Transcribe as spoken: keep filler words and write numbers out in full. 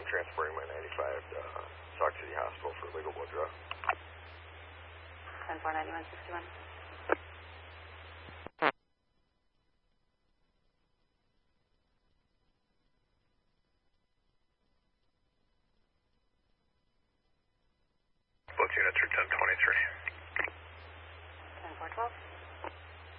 transporting my ninety-five to uh, Sauk City Hospital for legal blood draw. ten four ninety-one sixty-one. Both units are ten twenty-three. ten four twelve.